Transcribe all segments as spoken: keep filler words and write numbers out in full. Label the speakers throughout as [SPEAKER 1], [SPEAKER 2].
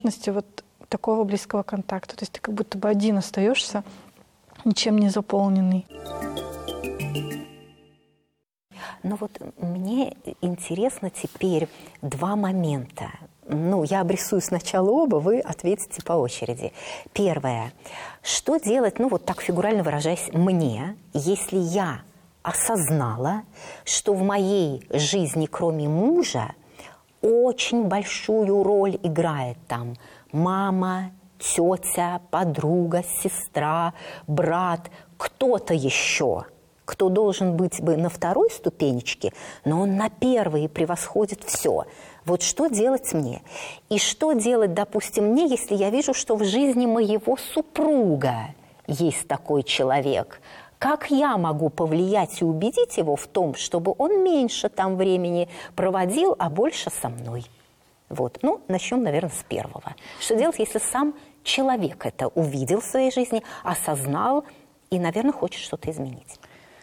[SPEAKER 1] Вот такого близкого контакта. То есть ты как будто бы один остаешься, ничем не заполненный.
[SPEAKER 2] Ну вот мне интересно теперь два момента. Ну, я обрисую сначала оба, вы ответите по очереди. Первое. Что делать, ну вот так фигурально выражаясь, мне, если я осознала, что в моей жизни, кроме мужа, очень большую роль играет там мама, тетя, подруга, сестра, брат, кто-то еще, кто должен быть бы на второй ступенечке, но он на первой и превосходит все. Вот что делать мне? И что делать, допустим, мне, если я вижу, что в жизни моего супруга есть такой человек? Как я могу повлиять и убедить его в том, чтобы он меньше там времени проводил, а больше со мной? Вот. Ну, начнем, наверное, с первого. Что делать, если сам человек это увидел в своей жизни, осознал и, наверное, хочет что-то изменить?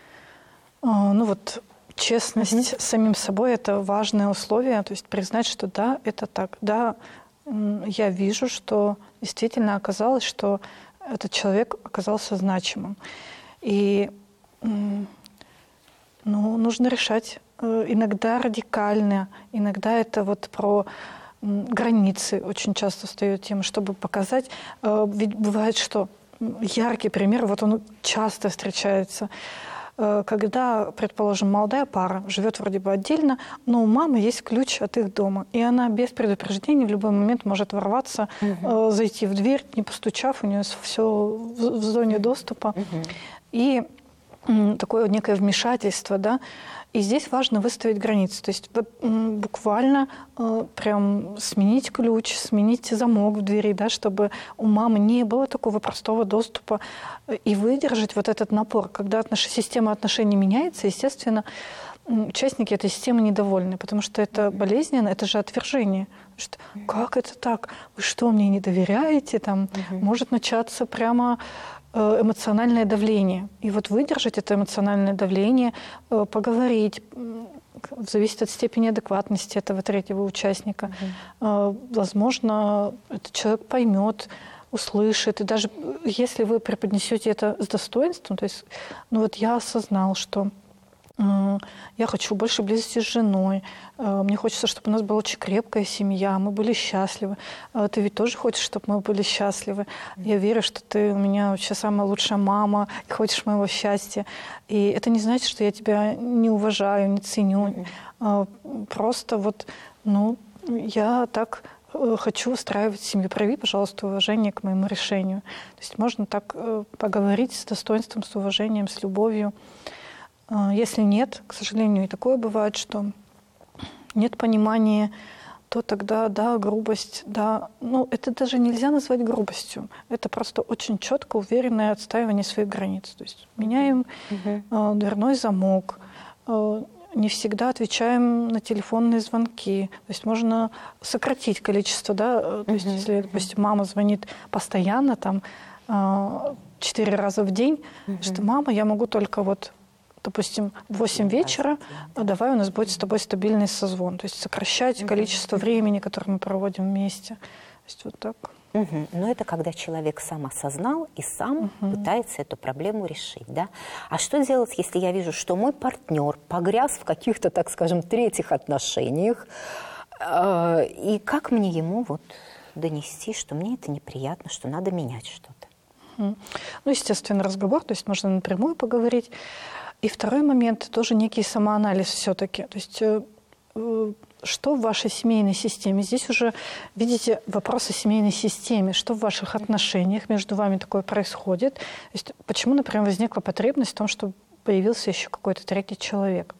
[SPEAKER 1] А, ну вот честность mm-hmm. с самим собой – это важное условие. То есть признать, что да, это так. Да, я вижу, что действительно оказалось, что этот человек оказался значимым. И ну, нужно решать иногда радикально, иногда это вот про границы очень часто встает тема, чтобы показать. Ведь бывает, что яркий пример, вот он часто встречается, когда, предположим, молодая пара живет вроде бы отдельно, но у мамы есть ключ от их дома, и она без предупреждения в любой момент может ворваться, угу. зайти в дверь, не постучав, у нее все в зоне доступа. Угу. И такое некое вмешательство, да, и здесь важно выставить границы, то есть буквально э, прям сменить ключ, сменить замок в двери, да, чтобы у мамы не было такого простого доступа, и выдержать вот этот напор. Когда отнош... система отношений меняется, естественно, участники этой системы недовольны, потому что это болезненно, это же отвержение. Что, как это так? Вы что, мне не доверяете? Там угу. может начаться прямо эмоциональное давление. И вот выдержать это эмоциональное давление, поговорить, зависит от степени адекватности этого третьего участника. Mm-hmm. Возможно, этот человек поймет, услышит. И даже если вы преподнесете это с достоинством, то есть, ну вот я осознал, что я хочу больше близости с женой, мне хочется, чтобы у нас была очень крепкая семья, мы были счастливы. Ты ведь тоже хочешь, чтобы мы были счастливы. Я верю, что ты у меня вообще самая лучшая мама, и хочешь моего счастья. И это не значит, что я тебя не уважаю, не ценю. Mm-hmm. Просто вот, ну, я так хочу устраивать семью. Прояви, пожалуйста, уважение к моему решению. То есть можно так поговорить с достоинством, с уважением, с любовью. Если нет, к сожалению, и такое бывает, что нет понимания, то тогда, да, грубость, да, ну, это даже нельзя назвать грубостью. Это просто очень четко, уверенное отстаивание своих границ. То есть меняем uh-huh. э, дверной замок, э, не всегда отвечаем на телефонные звонки. То есть можно сократить количество, да, то uh-huh. есть если, допустим, мама звонит постоянно, там, э, четыре раза в день, uh-huh. что мама, я могу только вот допустим, в восемь вечера, давай у нас будет с тобой стабильный созвон. То есть сокращать количество времени, которое мы проводим вместе. То есть вот так.
[SPEAKER 2] Угу. Но это когда человек сам осознал и сам угу. пытается эту проблему решить. Да? А что делать, если я вижу, что мой партнер погряз в каких-то, так скажем, третьих отношениях, э, и как мне ему вот донести, что мне это неприятно, что надо менять что-то?
[SPEAKER 1] Угу. Ну, естественно, разговор, то есть можно напрямую поговорить. И второй момент, тоже некий самоанализ все-таки. То есть э, что в вашей семейной системе? Здесь уже, видите, вопрос о семейной системе. Что в ваших отношениях между вами такое происходит? То есть почему, например, возникла потребность в том, чтобы появился еще какой-то третий человек?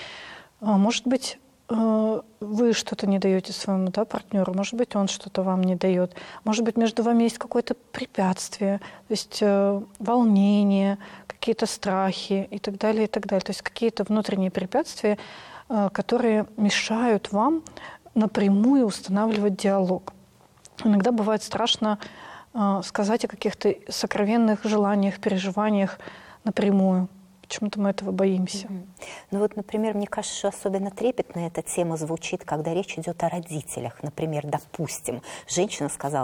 [SPEAKER 1] Может быть, э, вы что-то не даете своему, да, партнеру, может быть, он что-то вам не дает. Может быть, между вами есть какое-то препятствие, то есть э, волнение, какие-то страхи и так далее, и так далее. То есть какие-то внутренние препятствия, которые мешают вам напрямую устанавливать диалог. Иногда бывает страшно сказать о каких-то сокровенных желаниях, переживаниях напрямую. Почему-то мы этого боимся.
[SPEAKER 2] Mm-hmm. Ну вот, например, мне кажется, что особенно трепетно эта тема звучит, когда речь идет о родителях. Например, допустим, женщина сказала: